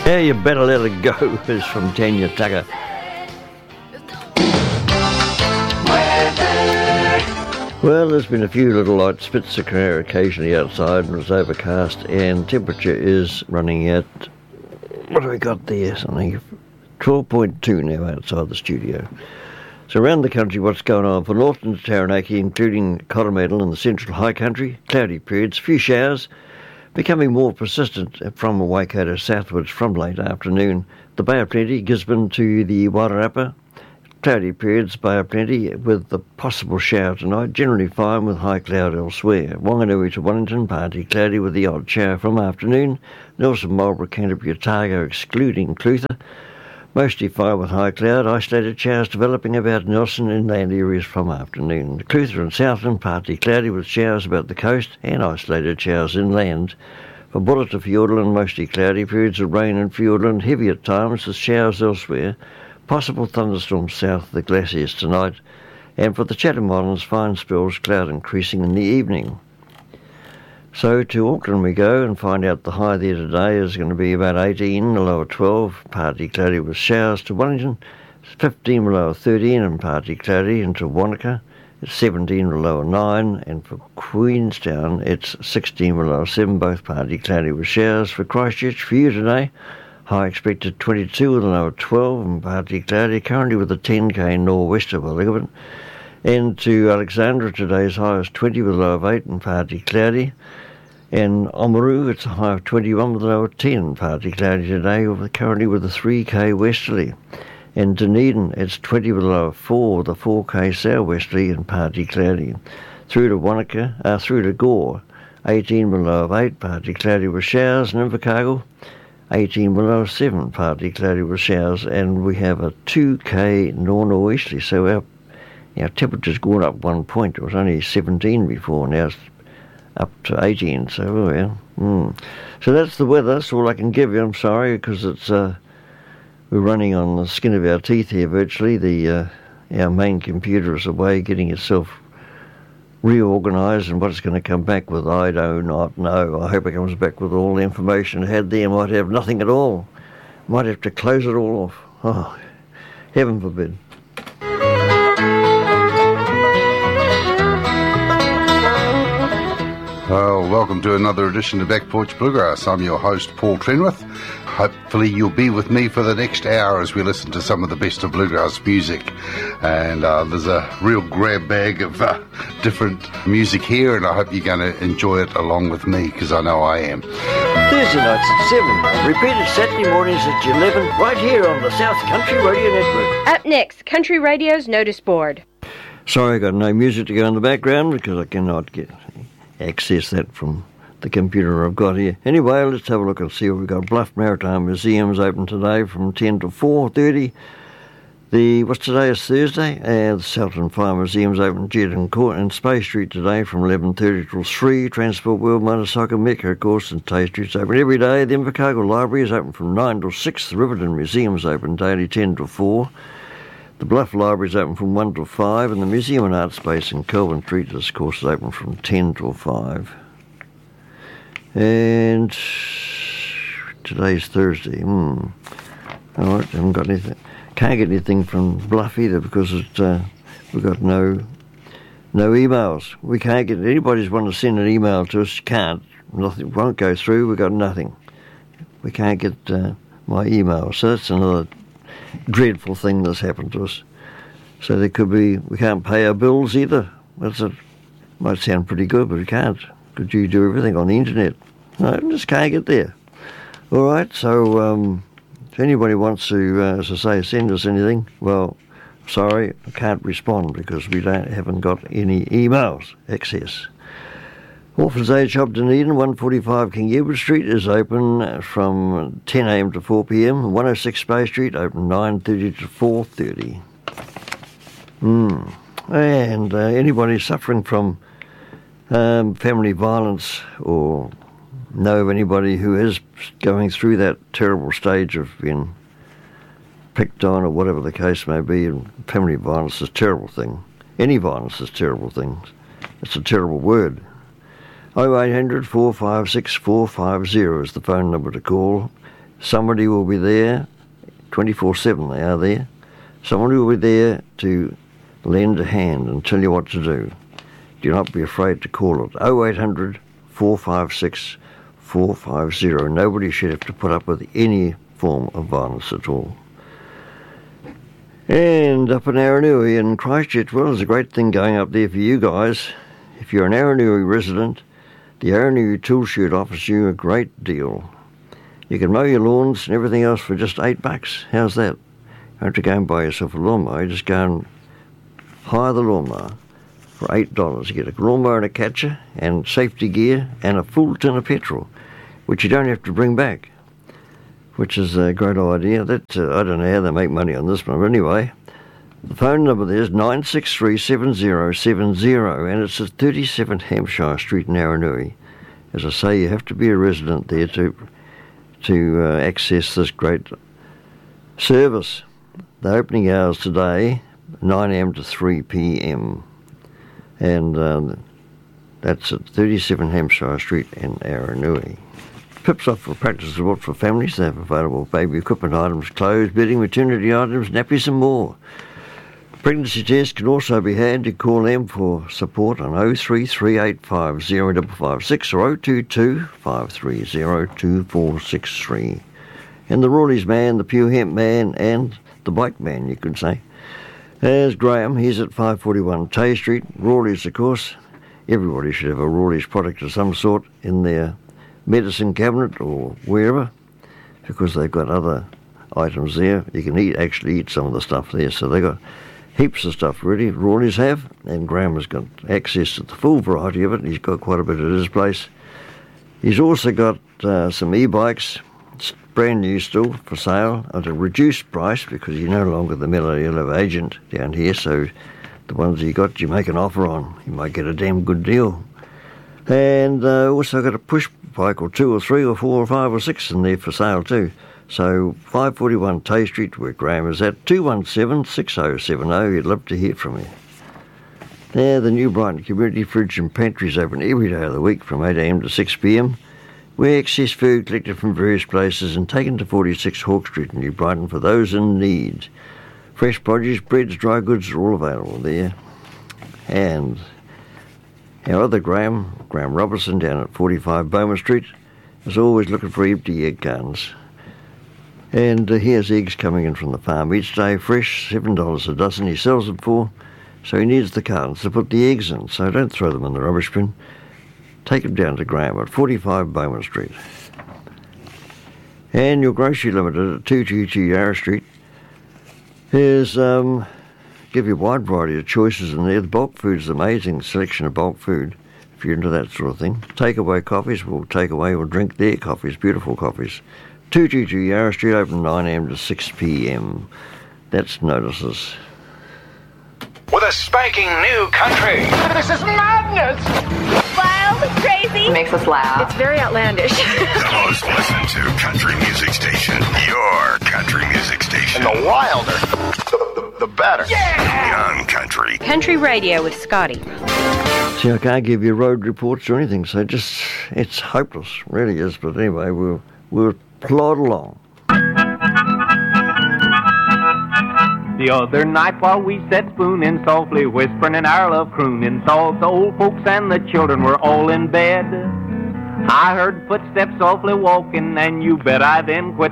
Yeah, you better let it go is from Tanya Tucker. Well, there's been a few little light spits occur occasionally outside, and it's overcast, and temperature is running at, what do we got there? Something 12.2 now outside the studio. So around the country, what's going on? For northern Taranaki, including Coromandel and the central high country, cloudy periods, few showers, becoming more persistent from Waikato southwards from late afternoon. The Bay of Plenty, Gisborne to the Wairarapa, cloudy periods, Bay of Plenty, with the possible shower tonight, generally fine with high cloud elsewhere. Wanganui to Wellington, partly cloudy with the odd shower from afternoon. Nelson, Marlborough, Canterbury, Otago, excluding Clutha, mostly fine with high cloud. Isolated showers developing about Nelson inland areas from afternoon. Clutha and Southland, partly cloudy with showers about the coast and isolated showers inland. For Bulla to Fiordland, mostly cloudy, periods of rain in Fiordland, heavy at times with showers elsewhere. Possible thunderstorms south of the glaciers tonight. And for the Chatham Islands, fine spells, cloud increasing in the evening. So to Auckland we go and find out the high there today is going to be about 18, the lower 12, partly cloudy with showers. To Wellington, 15, the lower 13, and partly cloudy. And to Wanaka, it's 17, the lower 9. And for Queenstown, it's 16, the lower 7, both partly cloudy with showers. For Christchurch, for you today, high expected 22 with a low of 12 and partly cloudy, currently with a 10k northwest of Elizabeth. And to Alexandra, today's high is 20 with a low of 8 and partly cloudy. And Oamaru, it's a high of 21 with a low of 10, partly cloudy today, currently with a 3k westerly. And Dunedin, it's 20 with a low of 4 with a 4k southwesterly and partly cloudy. Through to Wanaka, through to Gore, 18 with a low of 8, partly cloudy with showers. And Invercargill, 18 below 7, partly cloudy with showers, and we have a 2k north-northeasterly, so our temperature's gone up 1 point. It was only 17 before, now it's up to 18, so So that's the weather, that's all I can give you. I'm sorry, because it's we're running on the skin of our teeth here virtually. Our main computer is away getting itself reorganised, and what it's going to come back with, I do not know. I hope it comes back with all the information it had there. Might have nothing at all. Might have to close it all off. Oh, heaven forbid. Well, welcome to another edition of Back Porch Bluegrass. I'm your host, Paul Trenwith. Hopefully you'll be with me for the next hour as we listen to some of the best of bluegrass music. And there's a real grab bag of different music here, and I hope you're going to enjoy it along with me, because I know I am. Thursday nights at 7, repeated Saturday mornings at 11, right here on the South Country Radio Network. Up next, Country Radio's Notice Board. Sorry, I got no music to go in the background because I cannot access that from the computer I've got here. Anyway, let's have a look and see what we've got. Bluff Maritime Museum's open today from 10 to 4:30. What's today is Thursday, and the Southland Fire Museum's open Jedden Court and Spey Street today from 11:30 till 3. Transport World Motorcycle Mecca, of course, and Tay Street's open every day. The Invercargill Library is open from 9 till 6. The Riverton Museum's open daily 10 till 4. The Bluff Library is open from 1 till 5, and the Museum and Art Space in Kelvin Street, of course, is open from 10 till 5. And today's Thursday. All right, haven't got anything. Can't get anything from Bluff either because we've got no emails. We can't get anybody's want to send an email to us. Can't. Nothing won't go through. We've got nothing. We can't get my email. So that's another dreadful thing that's happened to us. So there could be, we can't pay our bills either. Might sound pretty good, but we can't. Could you do everything on the internet? No, just can't get there. All right, so if anybody wants to, as I say, send us anything, well, sorry, I can't respond because we haven't got any emails access. Orphans Aid Shop Dunedin, 145 King Edward Street is open from 10 a.m. to 4 p.m. 106 Spey Street open 9:30 to 4:30. And anybody suffering from family violence or know of anybody who is going through that terrible stage of being picked on or whatever the case may be, and family violence is a terrible thing. Any violence is a terrible thing. It's a terrible word. 0800 456 450 is the phone number to call. somebody will be there, 24/7 they are there. Somebody will be there to lend a hand and tell you what to do. Do not be afraid to call it. 0800 456 450. Nobody should have to put up with any form of violence at all. And up in Aranui in Christchurch, well, there's a great thing going up there for you guys. If you're an Aranui resident, the Aranui Tool Shed offers you a great deal. You can mow your lawns and everything else for just $8. How's that? You don't have to go and buy yourself a lawnmower. You just go and hire the lawnmower for $8. You get a lawnmower and a catcher and safety gear and a full tin of petrol, which you don't have to bring back, which is a great idea. That I don't know how they make money on this one, but anyway, the phone number there is 963-7070, and it's at 37 Hampshire Street in Aranui. As I say, you have to be a resident there to access this great service. The opening hours today, 9 a.m. to 3 p.m. And that's at 37 Hampshire Street in Aranui. Pips off for practice support for families. They have available baby equipment items, clothes, bedding, maternity items, nappies and more. Pregnancy tests can also be had. You call them for support on 0338505556 or 022-530-2463. And the Rawleys man, the Pure Hemp man, and the Bike man, you could say. There's Graham. He's at 541 Tay Street. Rawleys, of course. Everybody should have a Rawleys product of some sort in their medicine cabinet or wherever, because they've got other items there. You can actually eat some of the stuff there. So they've got heaps of stuff really, Rawleys have, and Graham has got access to the full variety of it. He's got quite a bit at his place. He's also got some e-bikes, brand new still for sale at a reduced price because you're no longer the Mellow Yellow agent down here, so the ones you got you make an offer on. You might get a damn good deal. And also got a push bike or 2 or 3 or 4 or 5 or 6 in there for sale too. So 541 Tay Street, where Graham is at, 217-6070. He'd love to hear from you. Now, the New Brighton Community Fridge and Pantry is open every day of the week from 8 a.m. to 6 p.m. where excess food collected from various places and taken to 46 Hawke Street in New Brighton for those in need. Fresh produce, breads, dry goods are all available there. And our other Graham Robertson, down at 45 Bowman Street, is always looking for empty egg cartons. And he has eggs coming in from the farm each day, fresh, $7 a dozen he sells them for, so he needs the cartons to put the eggs in, so don't throw them in the rubbish bin. Take them down to Graham at 45 Bowman Street. And your Grocery Limited at 222 Yarra Street is give you a wide variety of choices in there. The bulk food is amazing selection of bulk food, if you're into that sort of thing. Takeaway coffees, we'll take away or drink their coffees, beautiful coffees. 222 Yarra Street, open 9 a.m. to 6 p.m. That's notices. With a spanking new country. This is madness! Wild, crazy. Makes us laugh. It's very outlandish. The most listened to country music station. Your country music station. And the wilder, the better. Yeah! Young country. Country Radio with Scotty. See, I can't give you road reports or anything, so it's hopeless, really is. But anyway, we'll plod along. The other night while we sat spooning, softly whispering and our love crooning, saw the old folks and the children were all in bed. I heard footsteps softly walking, and you bet I then quit